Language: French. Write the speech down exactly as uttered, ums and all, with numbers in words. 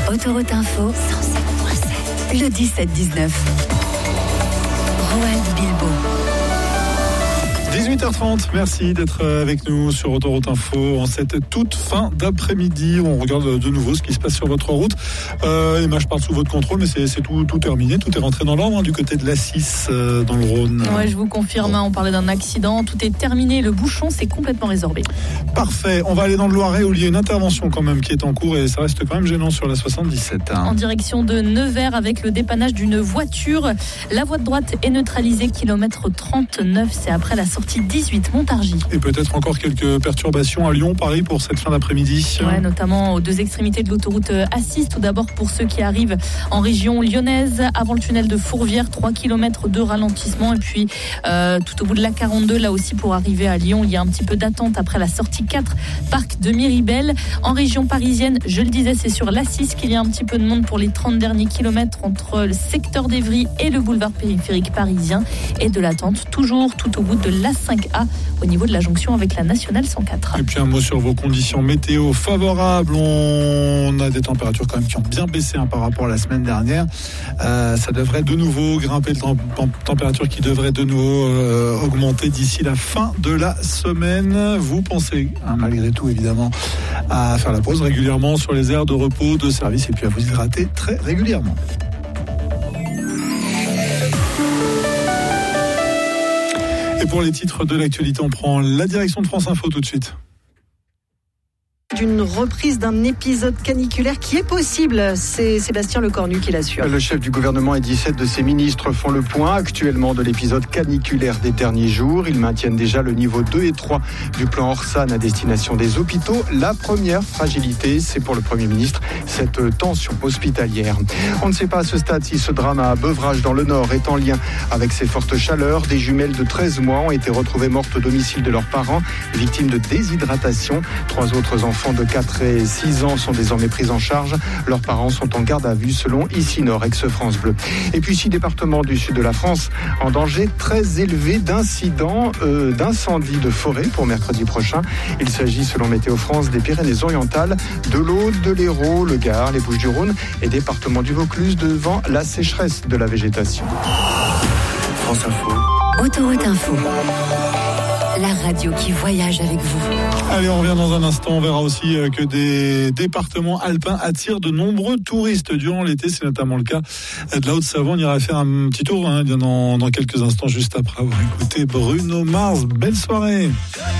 Autoroute Info, cent sept virgule sept. Le dix-sept dix-neuf. Roald Bilbo. dix-huit heures trente, merci d'être avec nous sur Autoroute Info en cette toute fin d'après-midi. On regarde de nouveau ce qui se passe sur votre route. Euh, Emma, je parle sous votre contrôle, mais c'est, c'est tout, tout terminé, tout est rentré dans l'ordre hein, du côté de l'A six euh, dans le Rhône. Ouais, je vous confirme, hein, on parlait d'un accident, tout est terminé, le bouchon s'est complètement résorbé. Parfait, on va aller dans le Loiret où il y a une intervention quand même qui est en cours et ça reste quand même gênant sur la soixante-dix-sept. Hein. En direction de Nevers avec le dépannage d'une voiture. La voie de droite est neutralisée, kilomètre trente-neuf, c'est après la sortie dix-huit Montargis. Et peut-être encore quelques perturbations à Lyon, Paris pour cette fin d'après-midi. Ouais, notamment aux deux extrémités de l'autoroute A six. Tout d'abord pour ceux qui arrivent en région lyonnaise, avant le tunnel de Fourvière, trois kilomètres de ralentissement. Et puis euh, tout au bout de l'A quarante-deux, là aussi pour arriver à Lyon, il y a un petit peu d'attente après la sortie quatre, parc de Miribel. En région parisienne, je le disais, c'est sur l'A six qu'il y a un petit peu de monde pour les trente derniers kilomètres entre le secteur d'Evry et le boulevard périphérique parisien. Et de l'attente toujours tout au bout de l'A cinq A au niveau de la jonction avec la nationale cent quatre. Et puis un mot sur vos conditions météo favorables. On a des températures quand même qui ont bien baissé hein, par rapport à la semaine dernière. Euh, ça devrait de nouveau grimper, le temp- température qui devrait de nouveau euh, augmenter d'ici la fin de la semaine. Vous pensez, hein, malgré tout évidemment, à faire la pause régulièrement sur les aires de repos, de service et puis à vous hydrater très régulièrement. Et pour les titres de l'actualité, on prend la direction de France Info tout de suite. D'une reprise d'un épisode caniculaire qui est possible, c'est Sébastien Lecornu qui l'assure. Le chef du gouvernement et dix-sept de ses ministres font le point actuellement de l'épisode caniculaire des derniers jours. Ils maintiennent déjà le niveau deux et trois du plan Orsan à destination des hôpitaux. La première fragilité, c'est pour le Premier ministre, cette tension hospitalière. On ne sait pas à ce stade si ce drame à Beuvrages dans le Nord est en lien avec ces fortes chaleurs. Des jumelles de treize mois ont été retrouvées mortes au domicile de leurs parents, victimes de déshydratation. Trois autres enfants de quatre et six ans sont désormais pris en charge. Leurs parents sont en garde à vue selon Ici Nord, ex-France Bleu. Et puis six départements du sud de la France en danger très élevé d'incidents, euh, d'incendies de forêt pour mercredi prochain. Il s'agit selon Météo France des Pyrénées-Orientales, de l'Aude, de l'Hérault, le Gard, les Bouches-du-Rhône et département du Vaucluse devant la sécheresse de la végétation. France Info. Autoroute Info. La radio qui voyage avec vous. Allez, on revient dans un instant. On verra aussi que des départements alpins attirent de nombreux touristes durant l'été. C'est notamment le cas de la Haute-Savoie. On ira faire un petit tour hein, dans, dans quelques instants, juste après avoir écouté Bruno Mars. Belle soirée.